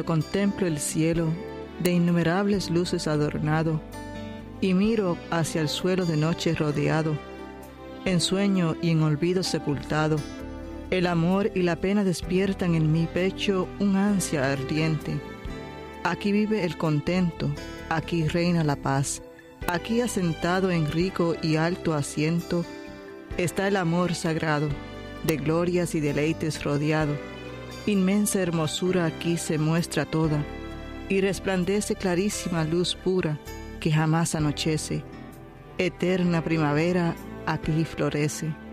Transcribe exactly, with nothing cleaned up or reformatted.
Contemplo el cielo, de innumerables luces adornado, y miro hacia el suelo de noche rodeado, en sueño y en olvido sepultado. El amor y la pena despiertan en mi pecho un ansia ardiente. Aquí vive el contento, aquí reina la paz. Aquí asentado en rico y alto asiento, está el amor sagrado, de glorias y deleites rodeado. Inmensa hermosura aquí se muestra toda, y resplandece clarísima luz pura, que jamás anochece. Eterna primavera aquí florece.